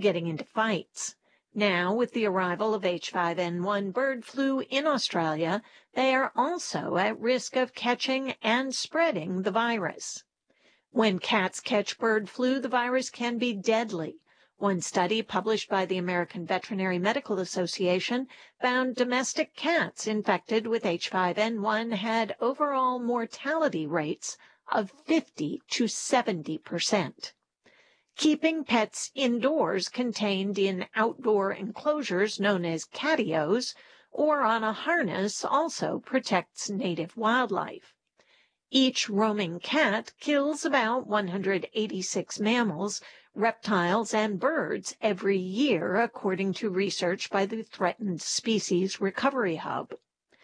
getting into fights. Now, with the arrival of H5N1 bird flu in Australia, they are also at risk of catching and spreading the virus. When cats catch bird flu, the virus can be deadly. One study published by the American Veterinary Medical Association found domestic cats infected with H5N1 had overall mortality rates of 50 to 70%. Keeping pets indoors contained in outdoor enclosures known as catios or on a harness also protects native wildlife. Each roaming cat kills about 186 mammals, reptiles, and birds every year, according to research by the Threatened Species Recovery Hub.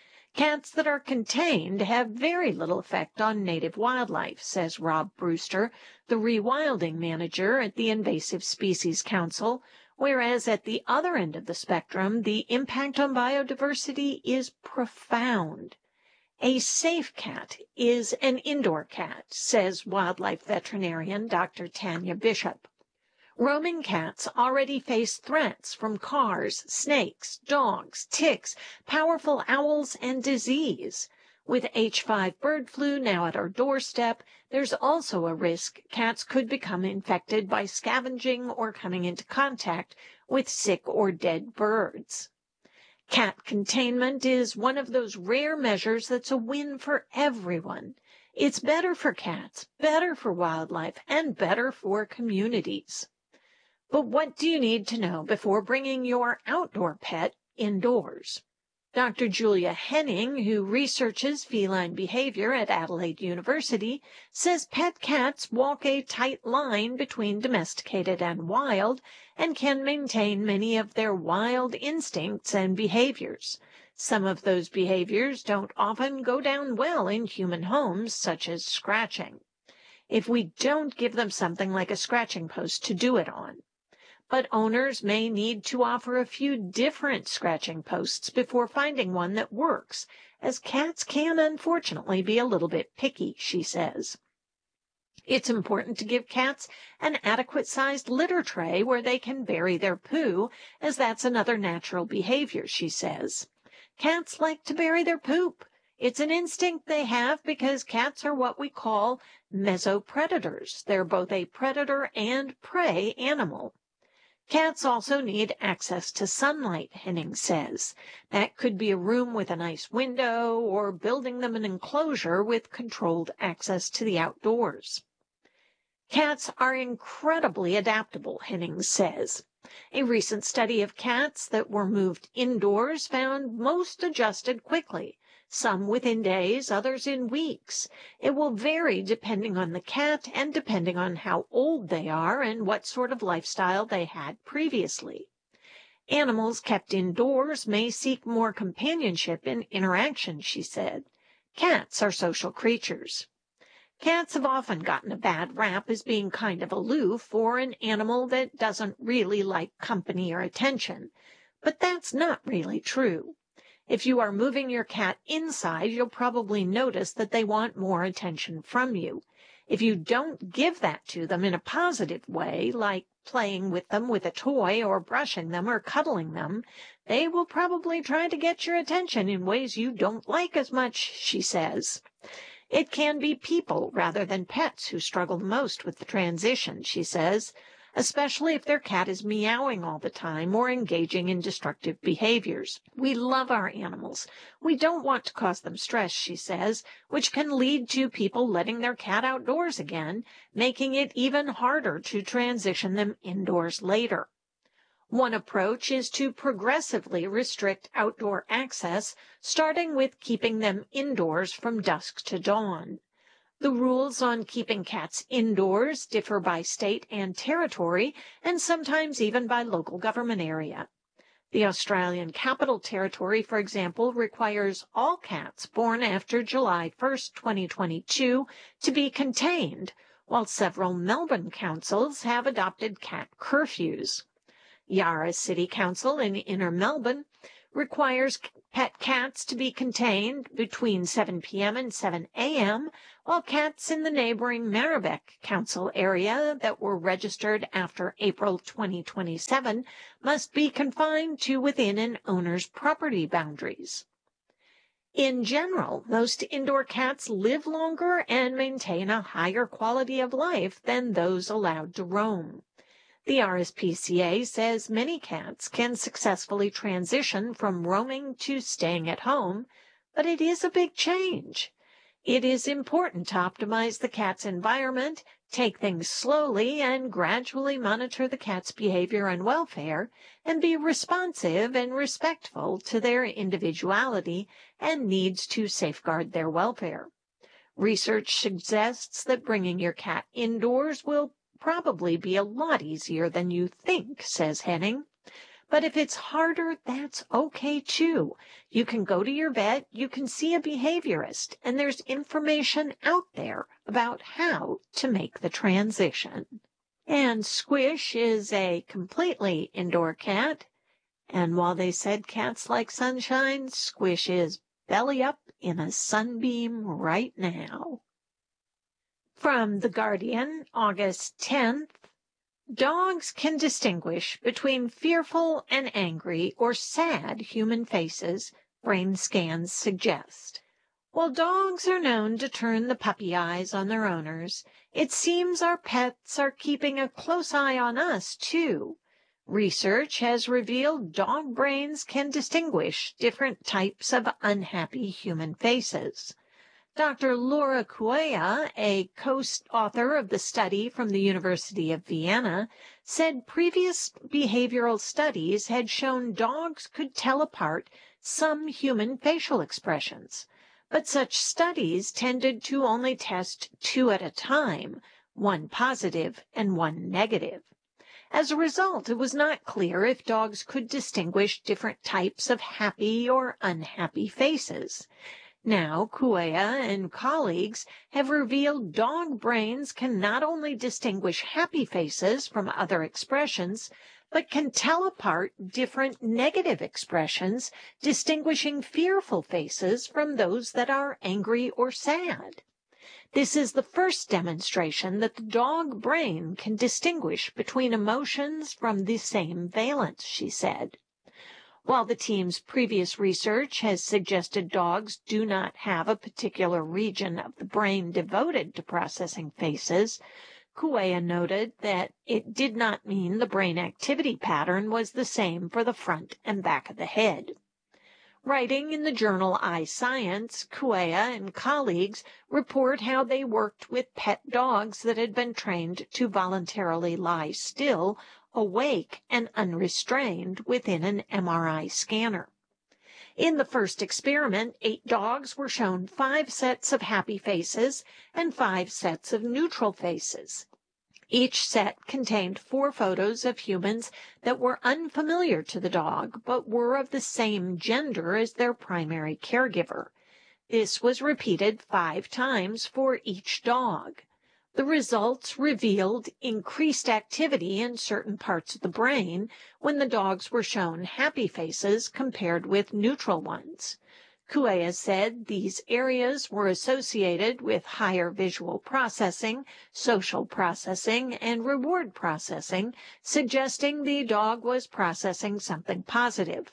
Cats that are contained have very little effect on native wildlife, says Rob Brewster, the rewilding manager at the Invasive Species Council, whereas at the other end of the spectrum, the impact on biodiversity is profound. A safe cat is an indoor cat, says wildlife veterinarian Dr. Tanya Bishop. Roaming cats already face threats from cars, snakes, dogs, ticks, powerful owls, and disease. With H5 bird flu now at our doorstep, there's also a risk cats could become infected by scavenging or coming into contact with sick or dead birds. Cat containment is one of those rare measures that's a win for everyone. It's better for cats, better for wildlife, and better for communities. But what do you need to know before bringing your outdoor pet indoors? Dr. Julia Henning, who researches feline behavior at Adelaide University, says pet cats walk a tight line between domesticated and wild and can maintain many of their wild instincts and behaviors. Some of those behaviors don't often go down well in human homes, such as scratching, if we don't give them something like a scratching post to do it on. But owners may need to offer a few different scratching posts before finding one that works, as cats can unfortunately be a little bit picky, she says. It's important to give cats an adequate-sized litter tray where they can bury their poo, as that's another natural behavior, she says. Cats like to bury their poop. It's an instinct they have because cats are what we call mesopredators. They're both a predator and prey animal. Cats also need access to sunlight, Henning says. That could be a room with a nice window or building them an enclosure with controlled access to the outdoors. Cats are incredibly adaptable, Henning says. A recent study of cats that were moved indoors found most adjusted quickly, some within days, others in weeks. It will vary depending on the cat and depending on how old they are and what sort of lifestyle they had previously. Animals kept indoors may seek more companionship and interaction, she said. Cats are social creatures. Cats have often gotten a bad rap as being kind of aloof or an animal that doesn't really like company or attention, but that's not really true. If you are moving your cat inside, you'll probably notice that they want more attention from you. If you don't give that to them in a positive way, like playing with them with a toy or brushing them or cuddling them, they will probably try to get your attention in ways you don't like as much, she says. It can be people rather than pets who struggle the most with the transition, she says, especially if their cat is meowing all the time or engaging in destructive behaviors. We love our animals. We don't want to cause them stress, she says, which can lead to people letting their cat outdoors again, making it even harder to transition them indoors later. One approach is to progressively restrict outdoor access, starting with keeping them indoors from dusk to dawn. The rules on keeping cats indoors differ by state and territory, and sometimes even by local government area. The Australian Capital Territory, for example, requires all cats born after July 1st, 2022 to be contained, while several Melbourne councils have adopted cat curfews. Yarra City Council in Inner Melbourne requires pet cats to be contained between 7 p.m. and 7 a.m., while cats in the neighboring Maribek Council area that were registered after April 2027 must be confined to within an owner's property boundaries. In general, most indoor cats live longer and maintain a higher quality of life than those allowed to roam. The RSPCA says many cats can successfully transition from roaming to staying at home, but it is a big change. It is important to optimize the cat's environment, take things slowly, and gradually monitor the cat's behavior and welfare, and be responsive and respectful to their individuality and needs to safeguard their welfare. Research suggests that bringing your cat indoors will probably be a lot easier than you think, says Henning. But if it's harder, that's okay too. You can go to your vet, you can see a behaviorist, and there's information out there about how to make the transition. And Squish is a completely indoor cat. And while they said cats like sunshine, Squish is belly up in a sunbeam right now. From The Guardian, August 10th. Dogs can distinguish between fearful and angry or sad human faces, brain scans suggest. While dogs are known to turn the puppy eyes on their owners, it seems our pets are keeping a close eye on us, too. Research has revealed dog brains can distinguish different types of unhappy human faces. Dr. Laura Cuellar, a co-author of the study from the University of Vienna, said previous behavioral studies had shown dogs could tell apart some human facial expressions, but such studies tended to only test 2 at a time, 1 positive and 1 negative. As a result, it was not clear if dogs could distinguish different types of happy or unhappy faces. Now, Cuellar and colleagues have revealed dog brains can not only distinguish happy faces from other expressions, but can tell apart different negative expressions, distinguishing fearful faces from those that are angry or sad. This is the first demonstration that the dog brain can distinguish between emotions from the same valence, she said. While the team's previous research has suggested dogs do not have a particular region of the brain devoted to processing faces, Cuellar noted that it did not mean the brain activity pattern was the same for the front and back of the head. Writing in the journal iScience, Cuellar and colleagues report how they worked with pet dogs that had been trained to voluntarily lie still, awake and unrestrained within an MRI scanner. In the first experiment, 8 dogs were shown 5 sets of happy faces and 5 sets of neutral faces. Each set contained 4 photos of humans that were unfamiliar to the dog, but were of the same gender as their primary caregiver. This was repeated 5 times for each dog. The results revealed increased activity in certain parts of the brain when the dogs were shown happy faces compared with neutral ones. Cuellar said these areas were associated with higher visual processing, social processing, and reward processing, suggesting the dog was processing something positive.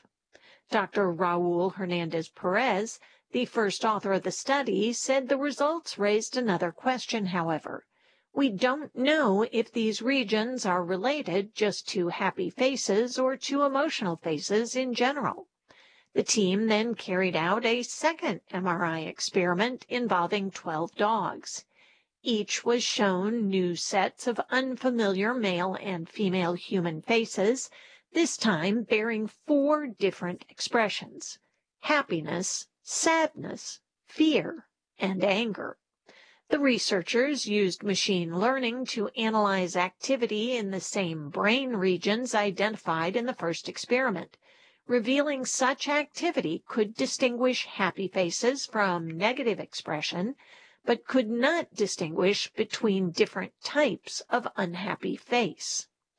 Dr. Raul Hernandez Perez, the first author of the study, said the results raised another question, however. We don't know if these regions are related just to happy faces or to emotional faces in general. The team then carried out a second MRI experiment involving 12 dogs. Each was shown new sets of unfamiliar male and female human faces, this time bearing 4 different expressions: happiness, sadness, fear, and anger. The researchers used machine learning to analyze activity in the same brain regions identified in the first experiment, revealing such activity could distinguish happy faces from negative expression, but could not distinguish between different types of unhappy face.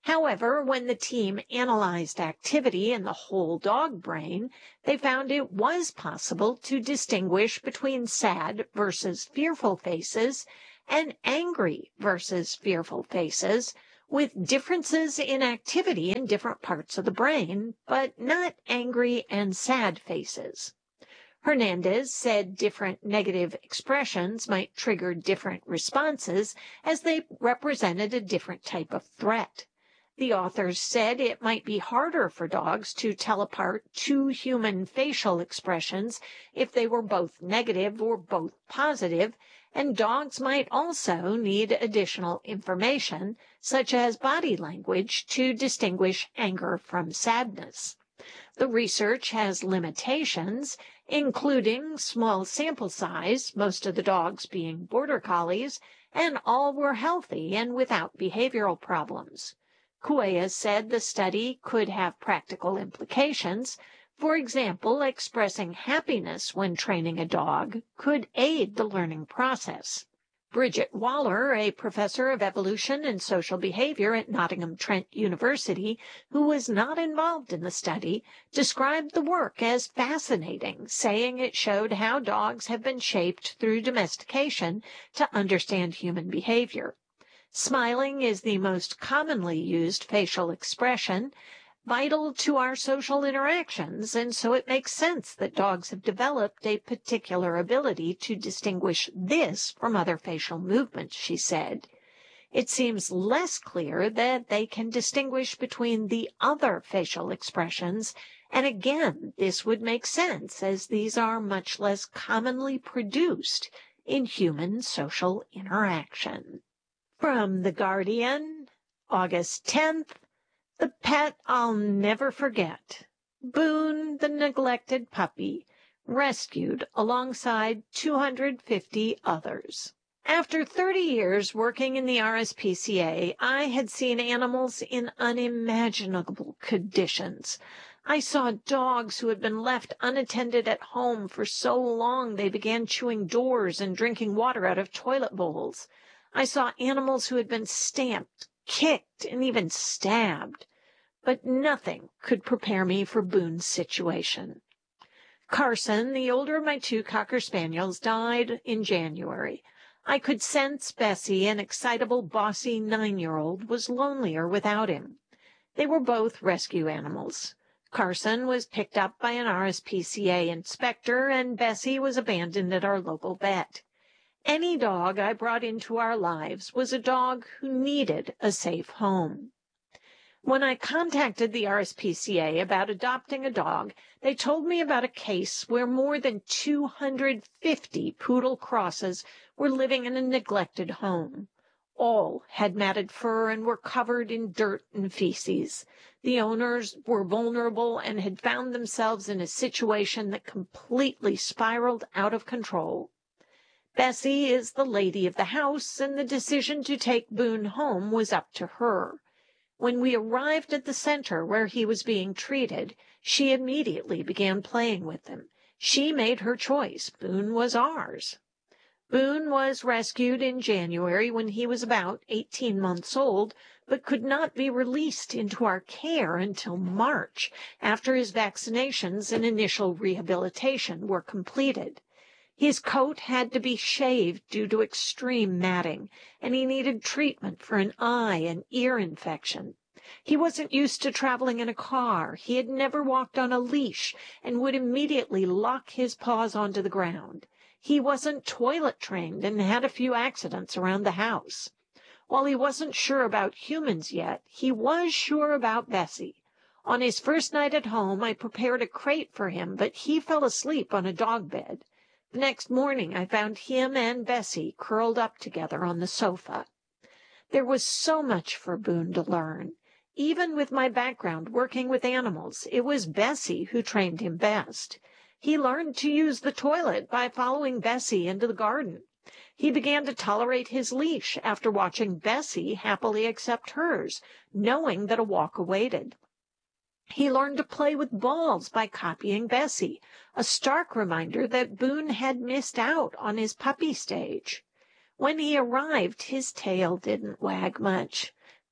However, when the team analyzed activity in the whole dog brain, they found it was possible to distinguish between sad versus fearful faces and angry versus fearful faces, with differences in activity in different parts of the brain, but not angry and sad faces. Hernandez said different negative expressions might trigger different responses as they represented a different type of threat. The authors said it might be harder for dogs to tell apart two human facial expressions if they were both negative or both positive, and dogs might also need additional information, such as body language, to distinguish anger from sadness. The research has limitations, including small sample size, most of the dogs being border collies, and all were healthy and without behavioral problems. Cuellar said the study could have practical implications. For example, expressing happiness when training a dog could aid the learning process. Bridget Waller, a professor of evolution and social behavior at Nottingham Trent University, who was not involved in the study, described the work as fascinating, saying it showed how dogs have been shaped through domestication to understand human behavior. Smiling is the most commonly used facial expression, vital to our social interactions, and so it makes sense that dogs have developed a particular ability to distinguish this from other facial movements, she said. It seems less clear that they can distinguish between the other facial expressions, and again, this would make sense as these are much less commonly produced in human social interaction. From The Guardian, August 10th, The Pet I'll Never Forget. Boone, the neglected puppy, rescued alongside 250 others. After 30 years working in the RSPCA, I had seen animals in unimaginable conditions. I saw dogs who had been left unattended at home for so long they began chewing doors and drinking water out of toilet bowls. I saw animals who had been stamped, kicked, and even stabbed. But nothing could prepare me for Boone's situation. Carson, the older of my two Cocker Spaniels, died in January. I could sense Bessie, an excitable, bossy 9-year-old, was lonelier without him. They were both rescue animals. Carson was picked up by an RSPCA inspector, and Bessie was abandoned at our local vet. Any dog I brought into our lives was a dog who needed a safe home. When I contacted the RSPCA about adopting a dog, they told me about a case where more than 250 poodle crosses were living in a neglected home. All had matted fur and were covered in dirt and feces. The owners were vulnerable and had found themselves in a situation that completely spiraled out of control. Bessie is the lady of the house, and the decision to take Boone home was up to her. When we arrived at the center where he was being treated, she immediately began playing with him. She made her choice. Boone was ours. Boone was rescued in January when he was about 18 months old, but could not be released into our care until March, after his vaccinations and initial rehabilitation were completed. His coat had to be shaved due to extreme matting, and he needed treatment for an eye and ear infection. He wasn't used to traveling in a car. He had never walked on a leash and would immediately lock his paws onto the ground. He wasn't toilet trained and had a few accidents around the house. While he wasn't sure about humans yet, he was sure about Bessie. On his first night at home, I prepared a crate for him, but he fell asleep on a dog bed. The next morning, I found him and Bessie curled up together on the sofa. There was so much for Boone to learn. Even with my background working with animals, it was Bessie who trained him best. He learned to use the toilet by following Bessie into the garden. He began to tolerate his leash after watching Bessie happily accept hers, knowing that a walk awaited. He learned to play with balls by copying Bessie, a stark reminder that Boone had missed out on his puppy stage. When he arrived, his tail didn't wag much.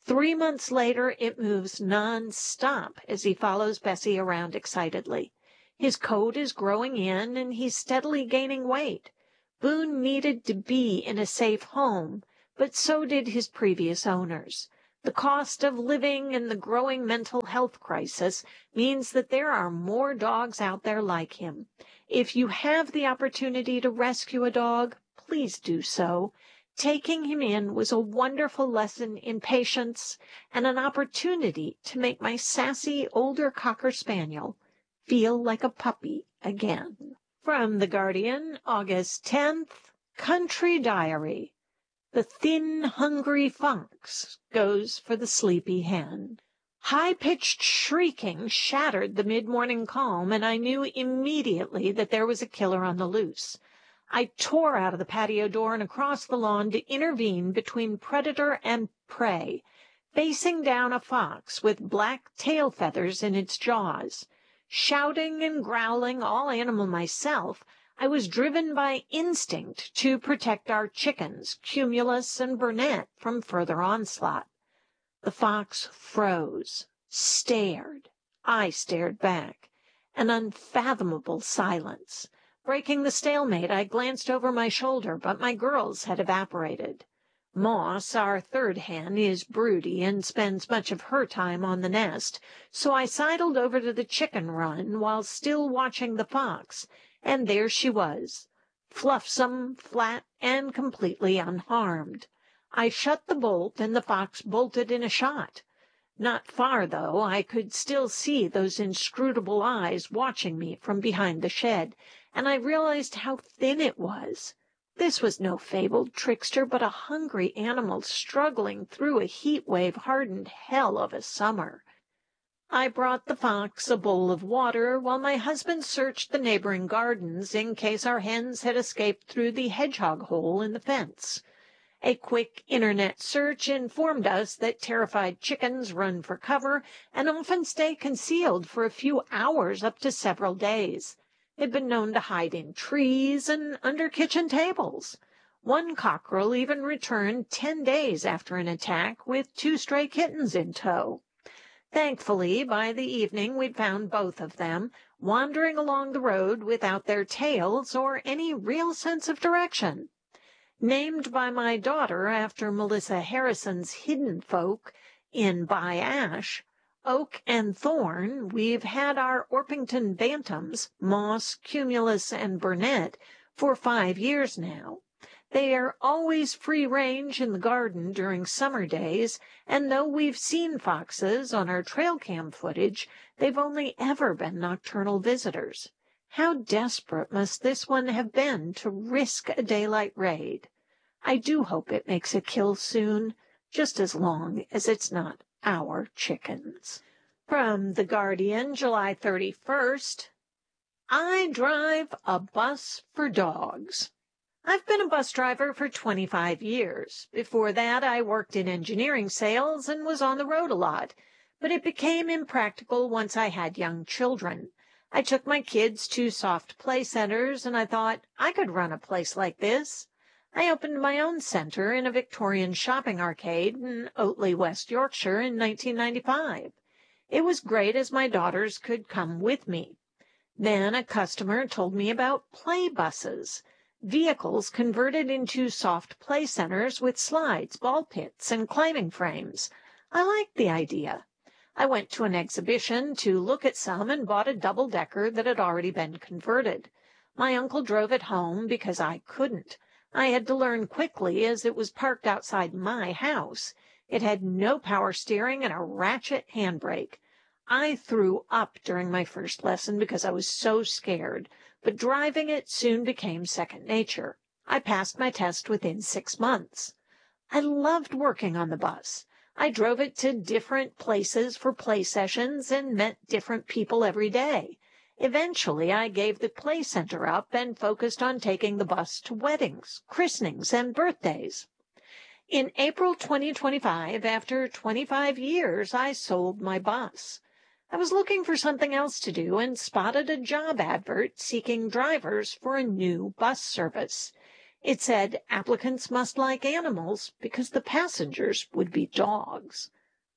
3 months later, it moves non-stop as he follows Bessie around excitedly. His coat is growing in, and he's steadily gaining weight. Boone needed to be in a safe home, but so did his previous owners. The cost of living and the growing mental health crisis means that there are more dogs out there like him. If you have the opportunity to rescue a dog, please do so. Taking him in was a wonderful lesson in patience and an opportunity to make my sassy older Cocker Spaniel feel like a puppy again. From The Guardian, August 10th, Country Diary. The thin, hungry fox goes for the sleepy hen. High-pitched shrieking shattered the mid-morning calm, and I knew immediately that there was a killer on the loose. I tore out of the patio door and across the lawn to intervene between predator and prey, facing down a fox with black tail feathers in its jaws. Shouting and growling, all animal myself, I was driven by instinct to protect our chickens, Cumulus and Burnett, from further onslaught. The fox froze, stared. I stared back. An unfathomable silence. Breaking the stalemate, I glanced over my shoulder, but my girls had evaporated. Moss, our third hen, is broody and spends much of her time on the nest, so I sidled over to the chicken run while still watching the fox, and there she was, fluffsome, flat, and completely unharmed. I shut the bolt, and the fox bolted in a shot. Not far, though. I could still see those inscrutable eyes watching me from behind the shed, and I realized how thin it was. This was no fabled trickster, but a hungry animal struggling through a heat-wave-hardened hell of a summer. I brought the fox a bowl of water while my husband searched the neighboring gardens in case our hens had escaped through the hedgehog hole in the fence. A quick internet search informed us that terrified chickens run for cover and often stay concealed for a few hours up to several days. They've been known to hide in trees and under kitchen tables. One cockerel even returned 10 days after an attack with 2 stray kittens in tow. Thankfully, by the evening we'd found both of them, wandering along the road without their tails or any real sense of direction. Named by my daughter after Melissa Harrison's Hidden Folk in By Ash, Oak and Thorn, we've had our Orpington Bantams, Moss, Cumulus, and Burnett, for 5 years now. They are always free range in the garden during summer days, and though we've seen foxes on our trail cam footage, they've only ever been nocturnal visitors. How desperate must this one have been to risk a daylight raid? I do hope it makes a kill soon, just as long as it's not our chickens. From The Guardian, July 31st. I drive a bus for dogs. I've been a bus driver for 25 years. Before that, I worked in engineering sales and was on the road a lot, but it became impractical once I had young children. I took my kids to soft play centers, and I thought I could run a place like this. I opened my own center in a Victorian shopping arcade in Otley, West Yorkshire in 1995. It was great as my daughters could come with me. Then a customer told me about play buses, vehicles converted into soft play centers with slides, ball pits, and climbing frames. I liked the idea. I went to an exhibition to look at some and bought a double-decker that had already been converted. My uncle drove it home because I couldn't. I had to learn quickly as it was parked outside my house. It had no power steering and a ratchet handbrake. I threw up during my first lesson because I was so scared, but driving it soon became second nature. I passed my test within 6 months. I loved working on the bus. I drove it to different places for play sessions and met different people every day. Eventually, I gave the play center up and focused on taking the bus to weddings, christenings, and birthdays. In April 2025, after 25 years, I sold my bus. I was looking for something else to do and spotted a job advert seeking drivers for a new bus service. It said applicants must like animals because the passengers would be dogs.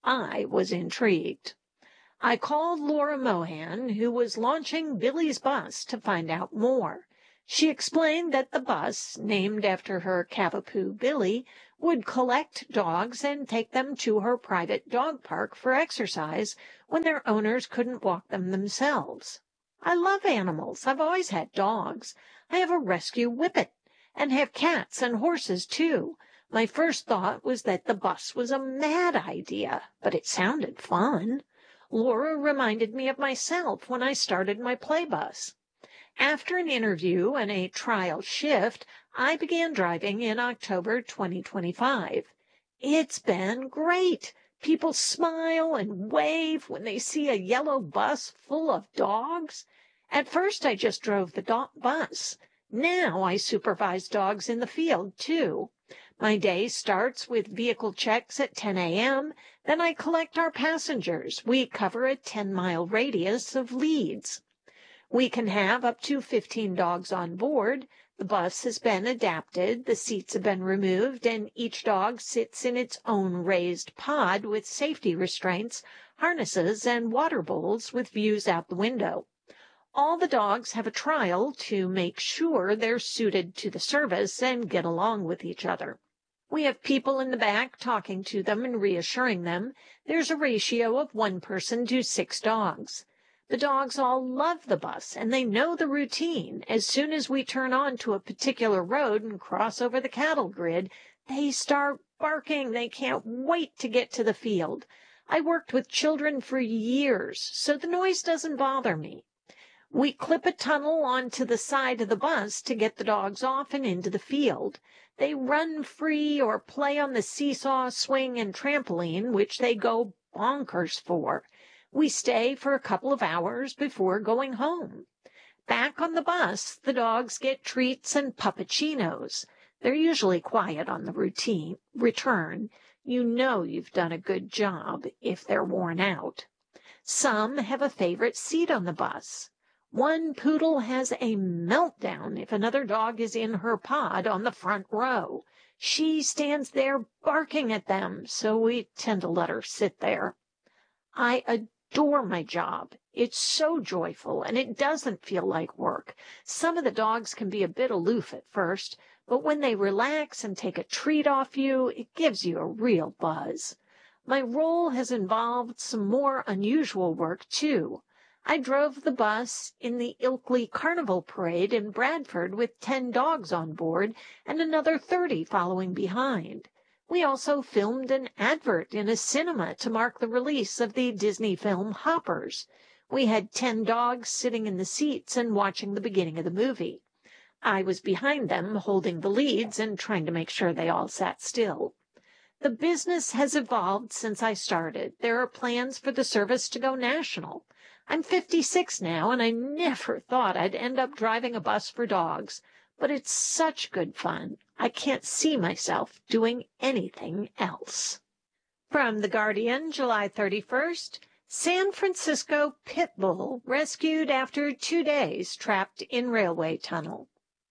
I was intrigued. I called Laura Mohan, who was launching Billy's Bus, to find out more. She explained that the bus, named after her Cavapoo Billy, would collect dogs and take them to her private dog park for exercise when their owners couldn't walk them themselves. I love animals. I've always had dogs. I have a rescue whippet and have cats and horses, too. My first thought was that the bus was a mad idea, but it sounded fun. Laura reminded me of myself when I started my play bus. After an interview and a trial shift, I began driving in October 2025. It's been great. People smile and wave when they see a yellow bus full of dogs. At first, I just drove the bus. Now I supervise dogs in the field, too. My day starts with vehicle checks at 10 a.m., then I collect our passengers. We cover a 10-mile radius of leads. We can have up to 15 dogs on board. The bus has been adapted, the seats have been removed, and each dog sits in its own raised pod with safety restraints, harnesses, and water bowls with views out the window. All the dogs have a trial to make sure they're suited to the service and get along with each other. We have people in the back talking to them and reassuring them. There's a ratio of 1 person to 6 dogs. The dogs all love the bus, and they know the routine. As soon as we turn on to a particular road and cross over the cattle grid, they start barking. They can't wait to get to the field. I worked with children for years, so the noise doesn't bother me. We clip a tunnel onto the side of the bus to get the dogs off and into the field. They run free or play on the seesaw, swing, and trampoline, which they go bonkers for. We stay for a couple of hours before going home. Back on the bus, the dogs get treats and puppuccinos. They're usually quiet on the return. You know you've done a good job if they're worn out. Some have a favorite seat on the bus. One poodle has a meltdown if another dog is in her pod on the front row. She stands there barking at them, so we tend to let her sit there. I adore my job. It's so joyful, and it doesn't feel like work. Some of the dogs can be a bit aloof at first, but when they relax and take a treat off you, it gives you a real buzz. My role has involved some more unusual work, too. I drove the bus in the Ilkley Carnival Parade in Bradford with 10 dogs on board and another 30 following behind. We also filmed an advert in a cinema to mark the release of the Disney film Hoppers. We had 10 dogs sitting in the seats and watching the beginning of the movie. I was behind them, holding the leads and trying to make sure they all sat still. The business has evolved since I started. There are plans for the service to go national. I'm 56 now, and I never thought I'd end up driving a bus for dogs. But it's such good fun. I can't see myself doing anything else. From The Guardian, July 31st, San Francisco pit bull rescued after 2 days trapped in railway tunnel.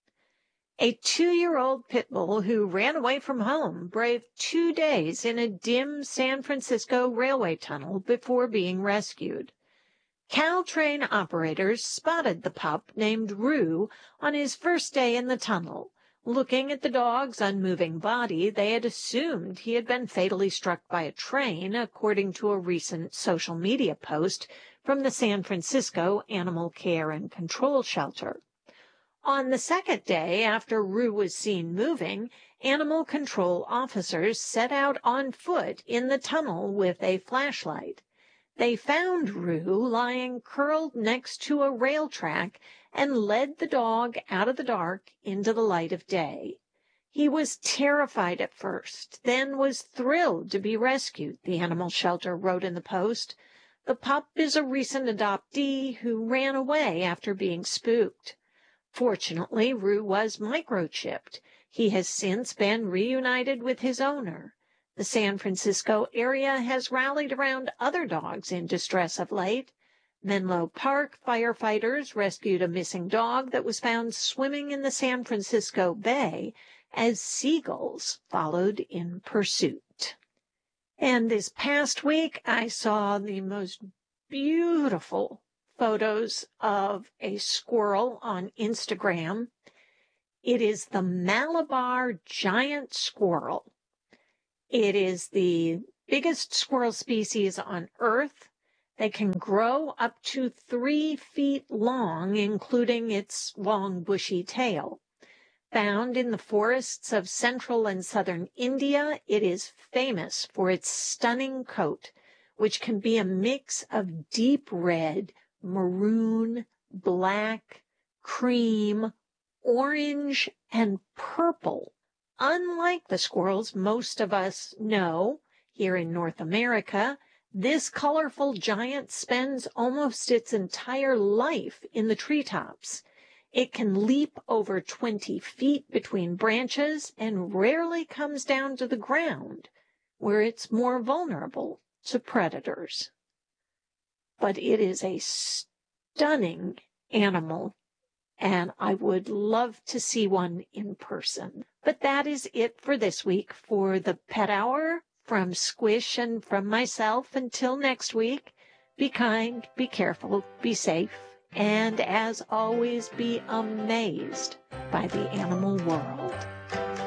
A 2-year-old pit bull who ran away from home braved 2 days in a dim San Francisco railway tunnel before being rescued. Caltrain operators spotted the pup named Rue on his first day in the tunnel. Looking at the dog's unmoving body, they had assumed he had been fatally struck by a train, according to a recent social media post from the San Francisco Animal Care and Control Shelter. On the second day after Rue was seen moving, animal control officers set out on foot in the tunnel with a flashlight. They found Rue lying curled next to a rail track and led the dog out of the dark into the light of day. He was terrified at first, then was thrilled to be rescued, the animal shelter wrote in the post. The pup is a recent adoptee who ran away after being spooked. Fortunately, Rue was microchipped. He has since been reunited with his owner. The San Francisco area has rallied around other dogs in distress of late. Menlo Park firefighters rescued a missing dog that was found swimming in the San Francisco Bay as seagulls followed in pursuit. And this past week, I saw the most beautiful photos of a squirrel on Instagram. It is the Malabar giant squirrel. It is the biggest squirrel species on Earth. They can grow up to 3 feet long, including its long bushy tail. Found in the forests of central and southern India, it is famous for its stunning coat, which can be a mix of deep red, maroon, black, cream, orange, and purple. Unlike the squirrels most of us know here in North America, this colorful giant spends almost its entire life in the treetops. It can leap over 20 feet between branches and rarely comes down to the ground, where it's more vulnerable to predators. But it is a stunning animal, and I would love to see one in person. But that is it for this week for the Pet Hour from Squish and from myself. Until next week, be kind, be careful, be safe, and as always, be amazed by the animal world.